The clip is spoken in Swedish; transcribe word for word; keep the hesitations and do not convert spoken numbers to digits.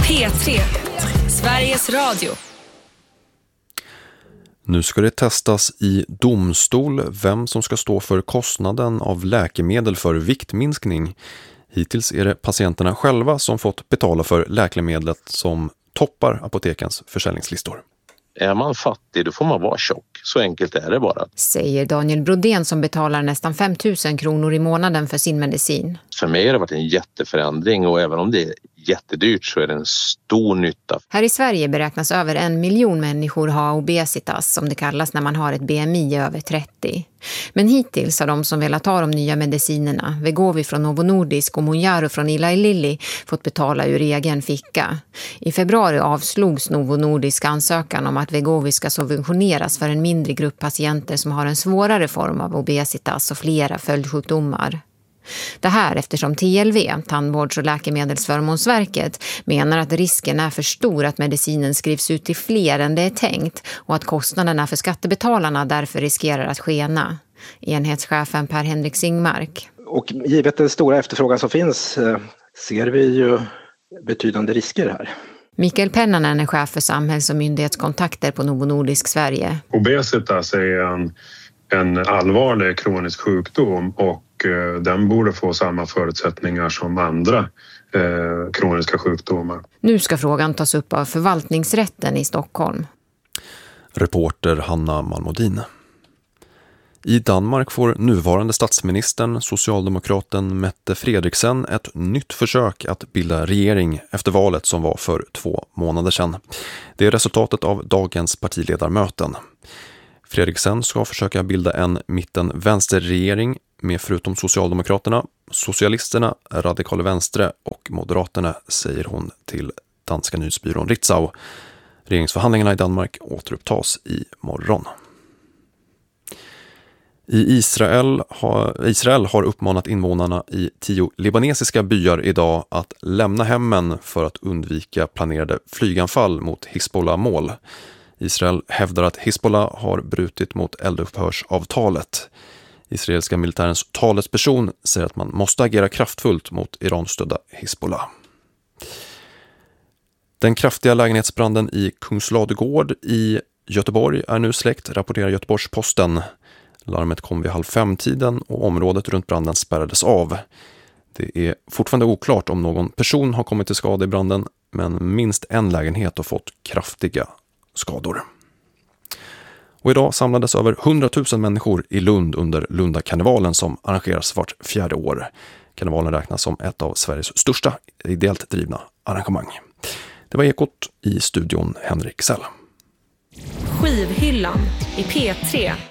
P tre, Sveriges Radio. Nu ska det testas i domstol vem som ska stå för kostnaden av läkemedel för viktminskning. Hittills är det patienterna själva som fått betala för läkemedlet som toppar apotekens försäljningslistor. Är man fattig då får man vara tjock. Så enkelt är det bara. Säger Daniel Brodén som betalar nästan fem tusen kronor i månaden för sin medicin. För mig har det varit en jätteförändring och även om det är jättedyrt så är det en stor nytta. Här i Sverige beräknas över en miljon människor ha obesitas som det kallas när man har ett B M I över trettio. Men hittills har de som velat ta de nya medicinerna, Wegovy från Novo Nordisk och Mounjaro från Eli Lilly, fått betala ur egen ficka. I februari avslogs Novo Nordisk ansökan om att Wegovy ska subventioneras för en mindre grupp patienter som har en svårare form av obesitas och flera följdsjukdomar. Det här eftersom T L V, Tandvårds- och läkemedelsförmånsverket, menar att risken är för stor att medicinen skrivs ut till fler än det är tänkt och att kostnaderna för skattebetalarna därför riskerar att skena. Enhetschefen Per-Henrik Singmark. Och givet den stora efterfrågan som finns ser vi ju betydande risker här. Mikael Pennanen är chef för samhälls- och myndighetskontakter på Novo Nordisk Sverige. Obesitas är en, en allvarlig kronisk sjukdom och den borde få samma förutsättningar som andra eh, kroniska sjukdomar. Nu ska frågan tas upp av förvaltningsrätten i Stockholm. Reporter Hanna Malmodin. I Danmark får nuvarande statsministern, socialdemokraten Mette Frederiksen, ett nytt försök att bilda regering efter valet som var för två månader sedan. Det är resultatet av dagens partiledarmöten. Frederiksen ska försöka bilda en mitten-vänsterregering med förutom Socialdemokraterna, Socialisterna, Radikale Venstre och Moderaterna, säger hon till danska nyhetsbyrån Ritzau. Regeringsförhandlingarna i Danmark återupptas i morgon. I Israel har, Israel har uppmanat invånarna i tio libanesiska byar idag att lämna hemmen för att undvika planerade flyganfall mot Hizbollah-mål. Israel hävdar att Hizbollah har brutit mot eldupphörsavtalet. Israeliska militärens talesperson säger att man måste agera kraftfullt mot Iran-stödda Hizbollah. Den kraftiga lägenhetsbranden i Kungsladugård i Göteborg är nu släckt, rapporterar Göteborgs-Posten. Larmet kom vid halv fem-tiden och området runt branden spärrades av. Det är fortfarande oklart om någon person har kommit till skada i branden, men minst en lägenhet har fått kraftiga skador. Och idag samlades över hundratusen människor i Lund under Lundakarnevalen som arrangeras vart fjärde år. Karnevalen räknas som ett av Sveriges största ideellt drivna arrangemang. Det var Ekot, i studion Henrik Sell. Skivhyllan i P tre.